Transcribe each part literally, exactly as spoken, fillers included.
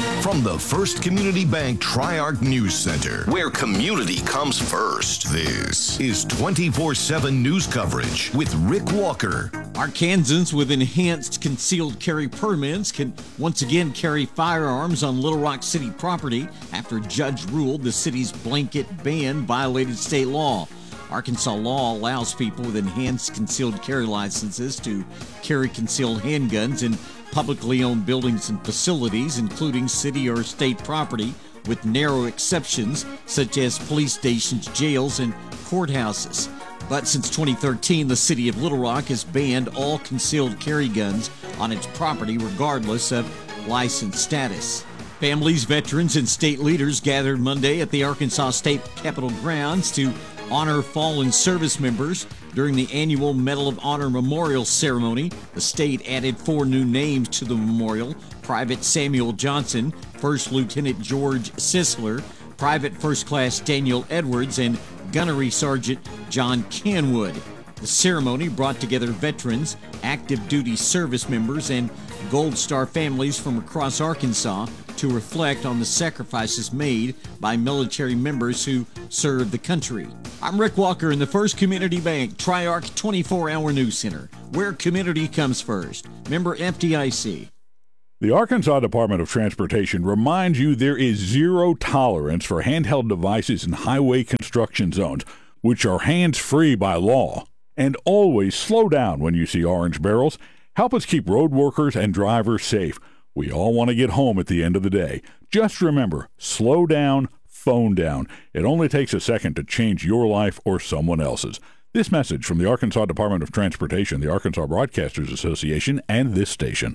From the First Community Bank Tri-Arc News Center, where community comes first, this is twenty-four seven news coverage with Rick Walker. Arkansans with enhanced concealed carry permits can once again carry firearms on Little Rock City property after a judge ruled the city's blanket ban violated state law. Arkansas law allows people with enhanced concealed carry licenses to carry concealed handguns in publicly owned buildings and facilities, including city or state property, with narrow exceptions such as police stations, jails, and courthouses. But since twenty thirteen, the city of Little Rock has banned all concealed carry guns on its property, regardless of license status. Families, veterans, and state leaders gathered Monday at the Arkansas State Capitol grounds to honor fallen service members. During the annual Medal of Honor Memorial Ceremony, the state added four new names to the memorial: Private Samuel Johnson, First Lieutenant George Sisler, Private First Class Daniel Edwards, and Gunnery Sergeant John Canwood. The ceremony brought together veterans, active duty service members, and Gold Star families from across Arkansas to reflect on the sacrifices made by military members who served the country. I'm Rick Walker in the First Community Bank Tri-Arc twenty-four hour News Center, where community comes first. Member F D I C. The Arkansas Department of Transportation reminds you there is zero tolerance for handheld devices in highway construction zones, which are hands-free by law. And always slow down when you see orange barrels. Help us keep road workers and drivers safe. We all want to get home at the end of the day. Just remember, slow down, phone down. It only takes a second to change your life or someone else's. This message from the Arkansas Department of Transportation, the Arkansas Broadcasters Association, and this station.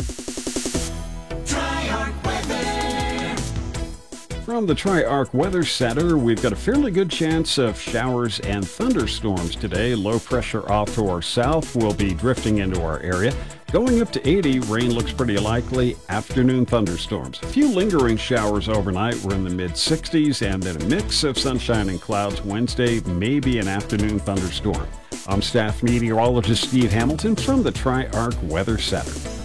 From the Tri-Arc Weather Center, we've got a fairly good chance of showers and thunderstorms today. Low pressure off to our south will be drifting into our area. Going up to eighty, rain looks pretty likely. Afternoon thunderstorms. A few lingering showers overnight. We're in the mid sixties, and then a mix of sunshine and clouds Wednesday, maybe an afternoon thunderstorm. I'm staff meteorologist Steve Hamilton from the Tri-Arc Weather Center.